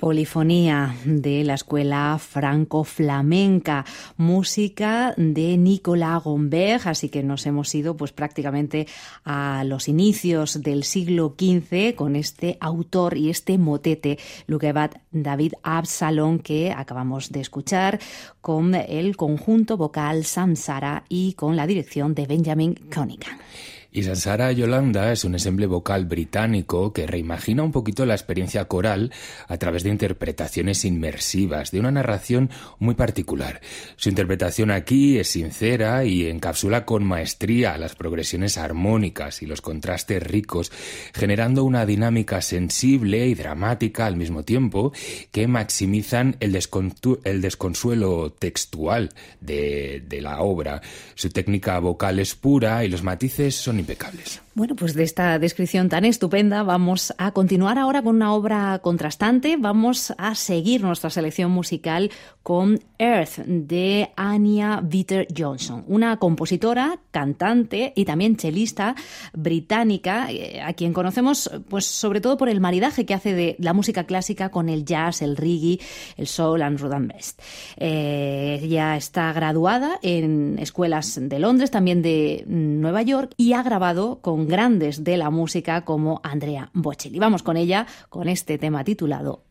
Polifonía de la escuela franco-flamenca, música de Nicolas Gombert, así que nos hemos ido pues prácticamente a los inicios del siglo XV con este autor y este motete, Luguebat David Absalom, que acabamos de escuchar con el conjunto vocal Samsara y con la dirección de Benjamin Cunningham. Y Samsara Yolanda es un ensemble vocal británico que reimagina un poquito la experiencia coral a través de interpretaciones inmersivas, de una narración muy particular. Su interpretación aquí es sincera y encapsula con maestría las progresiones armónicas y los contrastes ricos, generando una dinámica sensible y dramática al mismo tiempo que maximizan el desconsuelo textual de la obra. Su técnica vocal es pura y los matices son impecables. Bueno, pues de esta descripción tan estupenda vamos a continuar ahora con una obra contrastante. Vamos a seguir nuestra selección musical con Earth de Anya Vitter-Johnson, una compositora, cantante y también chelista británica, a quien conocemos pues sobre todo por el maridaje que hace de la música clásica con el jazz, el reggae, el soul and rhythm and blues. Ella está graduada en escuelas de Londres, también de Nueva York, y ha grabado con grandes de la música como Andrea Bocelli. Vamos con ella, con este tema titulado